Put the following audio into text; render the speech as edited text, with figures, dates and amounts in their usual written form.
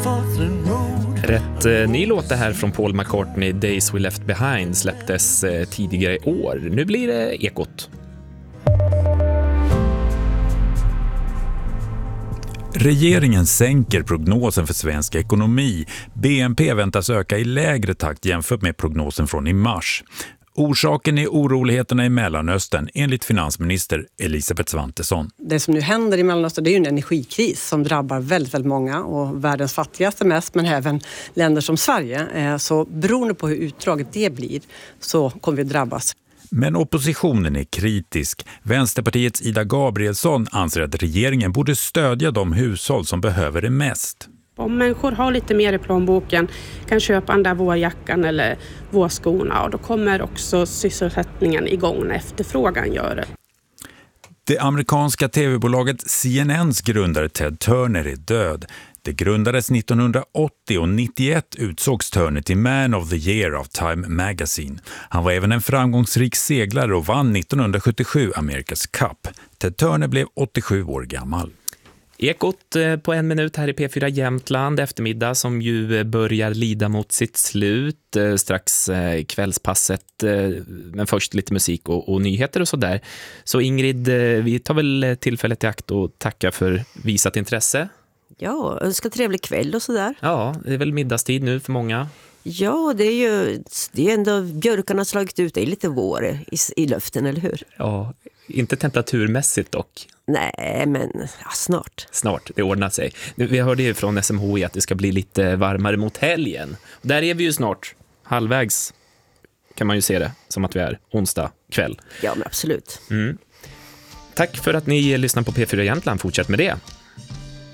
Rätt ny låt det här från Paul McCartney, Days We Left Behind, släpptes tidigare i år. Nu blir det Ekot. Regeringen sänker prognosen för svensk ekonomi. BNP väntas öka i lägre takt jämfört med prognosen från i mars. Orsaken är oroligheterna i Mellanöstern, enligt finansminister Elisabeth Svantesson. Det som nu händer i Mellanöstern, det är ju en energikris som drabbar väldigt, väldigt många och världens fattigaste mest, men även länder som Sverige. Så beroende på hur utdraget det blir så kommer vi drabbas. Men oppositionen är kritisk. Vänsterpartiets Ida Gabrielsson anser att regeringen borde stödja de hushåll som behöver det mest. Om människor har lite mer i plånboken, kan köpa den där vårjackan eller vårskorna, och då kommer också sysselsättningen igång när efterfrågan gör det. Det amerikanska tv-bolaget CNNs grundare Ted Turner är död. Det grundades 1980 och 91 utsågs Turner till Man of the Year av Time Magazine. Han var även en framgångsrik seglare och vann 1977 America's Cup. Ted Turner blev 87 år gammal. Ekot på en minut här i P4 Jämtland eftermiddag som ju börjar lida mot sitt slut. Strax kvällspasset, men först lite musik och nyheter och sådär. Så Ingrid, vi tar väl tillfället i akt och tacka för visat intresse. Ja, önska trevlig kväll och sådär. Ja, det är väl middagstid nu för många. Ja, det är ändå björkarna slagit ut, det är lite vår i luften, eller hur? Ja, inte temperaturmässigt dock. Nej, men ja, snart. Snart, det ordnar sig. Vi hörde ju från SMHI att det ska bli lite varmare mot helgen. Där är vi ju snart, halvvägs kan man ju se det som att vi är onsdag kväll. Ja, men absolut. Tack för att ni lyssnar på P4 Jämtland, fortsätt med det.